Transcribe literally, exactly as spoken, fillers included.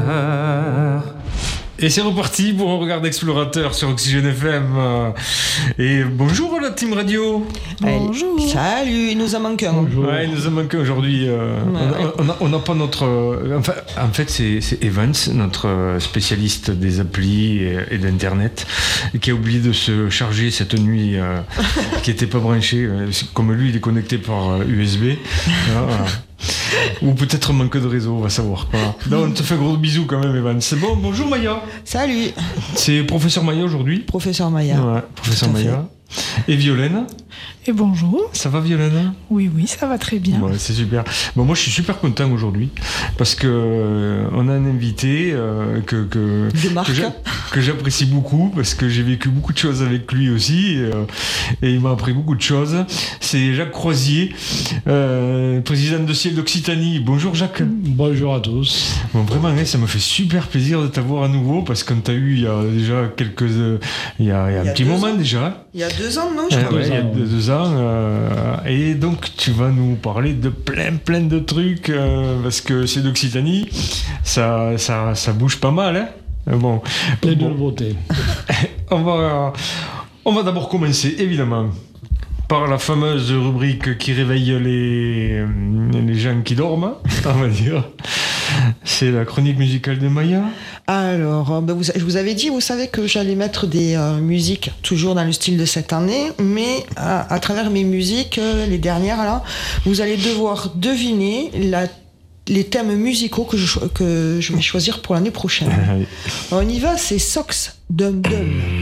Et c'est reparti pour un regard d'explorateur sur Oxygène F M. Et bonjour la team radio. Bonjour. Allez, salut, il nous en manque un. Bonjour. Ouais, il nous en manque un aujourd'hui. Euh, ouais. On n'a pas notre... Enfin, en fait, c'est, c'est Evans, notre spécialiste des applis et, et d'Internet, qui a oublié de se charger cette nuit, euh, qui n'était pas branché. Comme lui, il est connecté par U S B. Voilà. Ou peut-être un manque de réseau, on va savoir. Voilà. Non, on te fait gros bisous quand même, Evan. C'est bon, bonjour Maya. Salut. C'est professeur Maya aujourd'hui. Professeur Maya. Ouais, professeur Maya. Et Violaine. Et bonjour. Ça va Violaine ? Oui, oui, ça va très bien. Ouais, c'est super. Bon, moi, je suis super content aujourd'hui parce que euh, on a un invité euh, que que que, j'a, que j'apprécie beaucoup parce que j'ai vécu beaucoup de choses avec lui aussi et, euh, et il m'a appris beaucoup de choses. C'est Jacques Croisier, euh, président de Ciel d'Occitanie. Bonjour Jacques. Bonjour à tous. Bon, vraiment, hein, ça me fait super plaisir de t'avoir à nouveau parce qu'on t'a eu il y a déjà quelques, euh, il y a, il y a un il y a petit moment ans. déjà. Il y a deux ans, non je euh, crois. Ouais, il y a deux, deux ans. Euh, et donc, tu vas nous parler de plein, plein de trucs euh, parce que c'est d'Occitanie, ça, ça, ça bouge pas mal, hein. Bon, plein bon. de nouveautés. on va, on va d'abord commencer, évidemment, par la fameuse rubrique qui réveille les, les gens qui dorment, on va dire. C'est la chronique musicale de Maya. Alors, ben vous, je vous avais dit, vous savez que j'allais mettre des euh, musiques toujours dans le style de cette année, mais à, à travers mes musiques, euh, les dernières là, vous allez devoir deviner la, les thèmes musicaux que je, que je vais choisir pour l'année prochaine. Alors, on y va, c'est Socks Dum Dum.